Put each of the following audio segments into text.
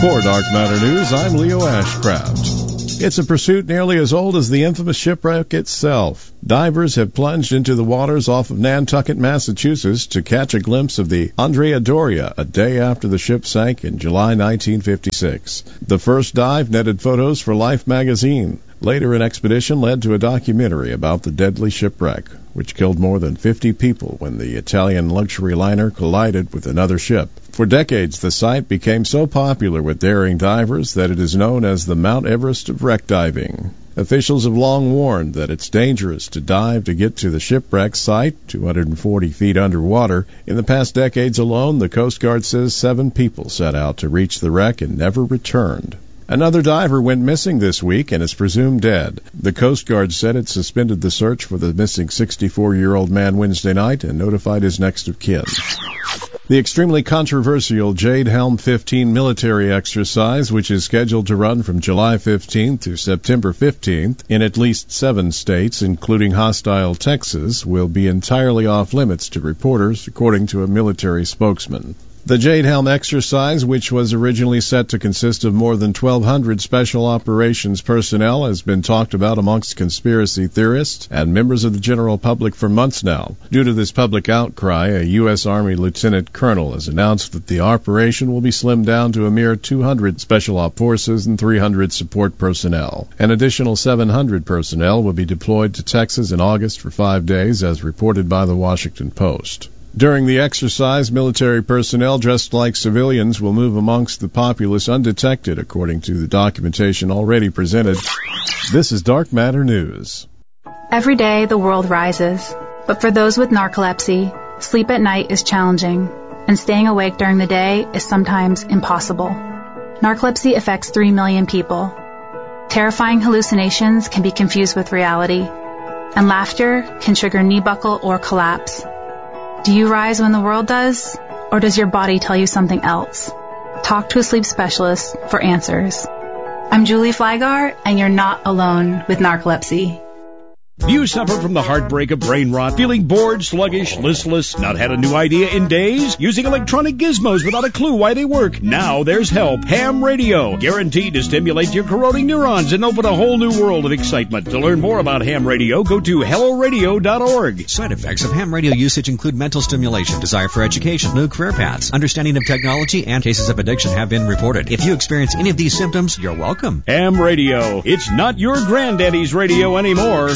For Dark Matter News, I'm Leo Ashcraft. It's a pursuit nearly as old as the infamous shipwreck itself. Divers have plunged into the waters off of Nantucket, Massachusetts to catch a glimpse of the Andrea Doria a day after the ship sank in July 1956. The first dive netted photos for Life magazine. Later, an expedition led to a documentary about the deadly shipwreck, which killed more than 50 people when the Italian luxury liner collided with another ship. For decades, the site became so popular with daring divers that it is known as the Mount Everest of wreck diving. Officials have long warned that it's dangerous to dive to get to the shipwreck site, 240 feet underwater. In the past decades alone, the Coast Guard says 7 people set out to reach the wreck and never returned. Another diver went missing this week and is presumed dead. The Coast Guard said it suspended the search for the missing 64-year-old man Wednesday night and notified his next of kin. The extremely controversial Jade Helm 15 military exercise, which is scheduled to run from July 15th to September 15th in at least 7 states, including hostile Texas, will be entirely off limits to reporters, according to a military spokesman. The Jade Helm exercise, which was originally set to consist of more than 1,200 special operations personnel, has been talked about amongst conspiracy theorists and members of the general public for months now. Due to this public outcry, a U.S. Army lieutenant colonel has announced that the operation will be slimmed down to a mere 200 special op forces and 300 support personnel. An additional 700 personnel will be deployed to Texas in August for 5 days, as reported by the Washington Post. During the exercise, military personnel dressed like civilians will move amongst the populace undetected, according to the documentation already presented. This is Dark Matter News. Every day the world rises, but for those with narcolepsy, sleep at night is challenging, and staying awake during the day is sometimes impossible. Narcolepsy affects 3 million people. Terrifying hallucinations can be confused with reality, and laughter can trigger knee buckle or collapse. Do you rise when the world does, or does your body tell you something else? Talk to a sleep specialist for answers. I'm Julie Flygar, and you're not alone with narcolepsy. Do you suffer from the heartbreak of brain rot, feeling bored, sluggish, listless, not had a new idea in days, using electronic gizmos without a clue why they work? Now there's help. Ham Radio, guaranteed to stimulate your corroding neurons and open a whole new world of excitement. To learn more about Ham Radio, go to helloradio.org. Side effects of ham radio usage include mental stimulation, desire for education, new career paths, understanding of technology, and cases of addiction have been reported. If you experience any of these symptoms, you're welcome. Ham Radio. It's not your granddaddy's radio anymore.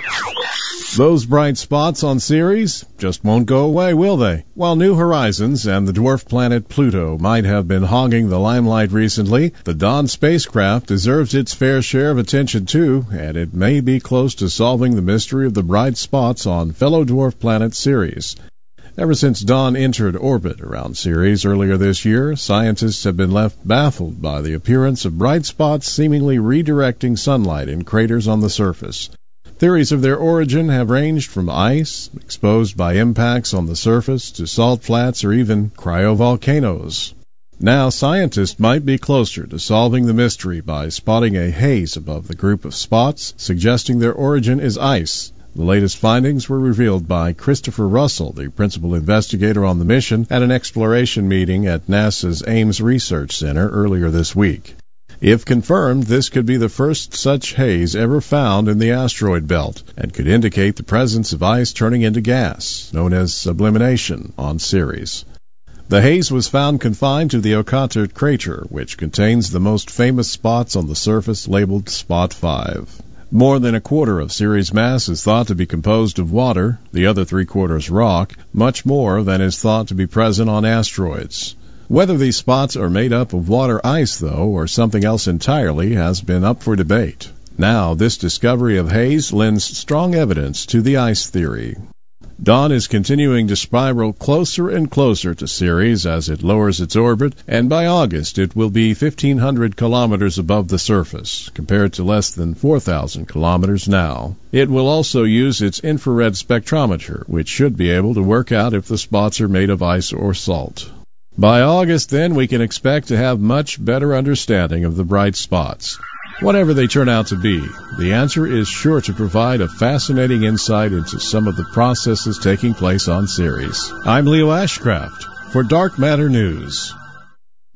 Those bright spots on Ceres just won't go away, will they? While New Horizons and the dwarf planet Pluto might have been hogging the limelight recently, the Dawn spacecraft deserves its fair share of attention too, and it may be close to solving the mystery of the bright spots on fellow dwarf planet Ceres. Ever since Dawn entered orbit around Ceres earlier this year, scientists have been left baffled by the appearance of bright spots seemingly redirecting sunlight in craters on the surface. Theories of their origin have ranged from ice, exposed by impacts on the surface, to salt flats or even cryovolcanoes. Now, scientists might be closer to solving the mystery by spotting a haze above the group of spots, suggesting their origin is ice. The latest findings were revealed by Christopher Russell, the principal investigator on the mission, at an exploration meeting at NASA's Ames Research Center earlier this week. If confirmed, this could be the first such haze ever found in the asteroid belt and could indicate the presence of ice turning into gas, known as sublimation, on Ceres. The haze was found confined to the Okhotr crater, which contains the most famous spots on the surface labeled Spot 5. More than a quarter of Ceres' mass is thought to be composed of water, the other 3/4 rock, much more than is thought to be present on asteroids. Whether these spots are made up of water ice, though, or something else entirely, has been up for debate. Now, this discovery of haze lends strong evidence to the ice theory. Dawn is continuing to spiral closer and closer to Ceres as it lowers its orbit, and by August it will be 1,500 kilometers above the surface, compared to less than 4,000 kilometers now. It will also use its infrared spectrometer, which should be able to work out if the spots are made of ice or salt. By August, then, we can expect to have much better understanding of the bright spots. Whatever they turn out to be, the answer is sure to provide a fascinating insight into some of the processes taking place on Ceres. I'm Leo Ashcraft for Dark Matter News.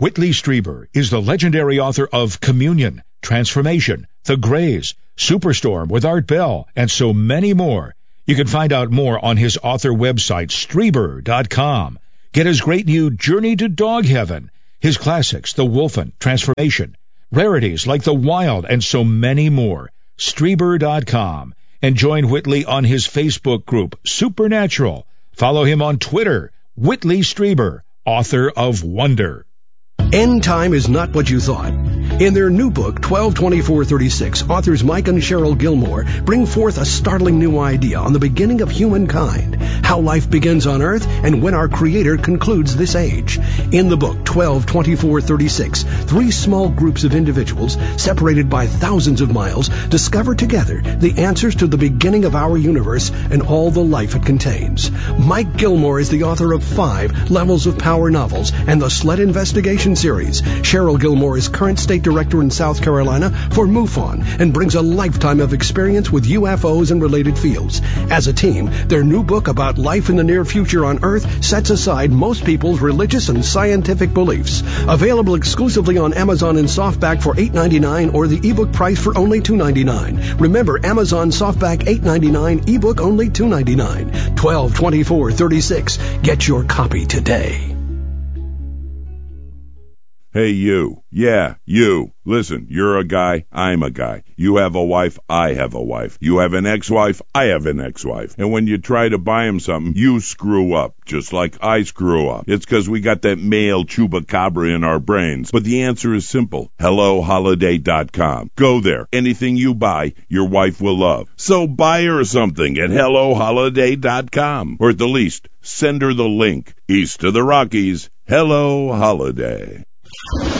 Whitley Strieber is the legendary author of Communion, Transformation, The Greys, Superstorm with Art Bell, and so many more. You can find out more on his author website, Strieber.com. Get his great new Journey to Dog Heaven, his classics, The Wolfen, Transformation, rarities like The Wild, and so many more. Strieber.com. And join Whitley on his Facebook group, Supernatural. Follow him on Twitter, Whitley Strieber, author of Wonder. End time is not what you thought. In their new book, 12/24/36, authors Mike and Cheryl Gilmore bring forth a startling new idea on the beginning of humankind, how life begins on Earth and when our Creator concludes this age. In the book, 12/24/36, 3 small groups of individuals, separated by thousands of miles, discover together the answers to the beginning of our universe and all the life it contains. Mike Gilmore is the author of 5 Levels of Power novels and the Sled Investigation series. Cheryl Gilmore is current state director in South Carolina for MUFON and brings a lifetime of experience with UFOs and related fields. As a team, their new book about life in the near future on Earth sets aside most people's religious and scientific beliefs. Available exclusively on Amazon in softback for $8.99 or the ebook price for only $2.99. Remember, Amazon softback $8.99, ebook only $2.99. 12/24/36. Get your copy today. Hey, you. Yeah, you. Listen, you're a guy, I'm a guy. You have a wife, I have a wife. You have an ex-wife, I have an ex-wife. And when you try to buy him something, you screw up, just like I screw up. It's because we got that male chupacabra in our brains. But the answer is simple. HelloHoliday.com. Go there. Anything you buy, your wife will love. So buy her something at HelloHoliday.com. Or at the least, send her the link. East of the Rockies, Hello Holiday.